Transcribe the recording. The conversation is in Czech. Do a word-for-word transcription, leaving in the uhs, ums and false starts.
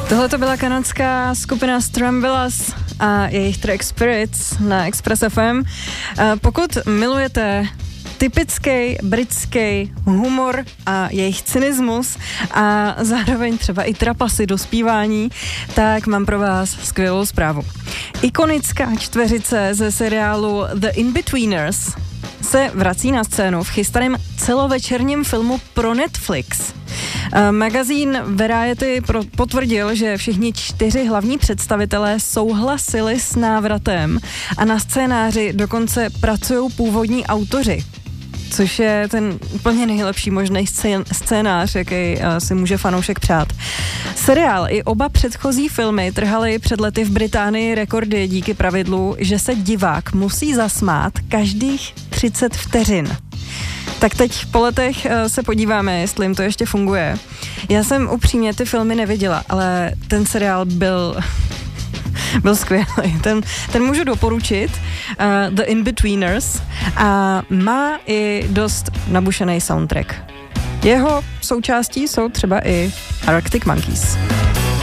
Tohle to byla kanadská skupina Strambillas a jejich track Spirits na Express F M. Pokud milujete typický britský humor a jejich cynismus a zároveň třeba i trapasy do zpívání, tak mám pro vás skvělou zprávu. Ikonická čtveřice ze seriálu The Inbetweeners se vrací na scénu v chystaném celovečerním filmu pro Netflix. Magazín Variety potvrdil, že všichni čtyři hlavní představitelé souhlasili s návratem a na scénáři dokonce pracují původní autoři, což je ten úplně nejlepší možný scénář, jaký si může fanoušek přát. Seriál i oba předchozí filmy trhaly před lety v Británii rekordy díky pravidlu, že se divák musí zasmát každých třicet vteřin. Tak teď po letech se podíváme, jestli jim to ještě funguje. Já jsem upřímně ty filmy neviděla, ale ten seriál byl... byl skvělý. Ten, ten můžu doporučit, uh, The Inbetweeners, a má i dost nabušený soundtrack. Jeho součástí jsou třeba i Arctic Monkeys.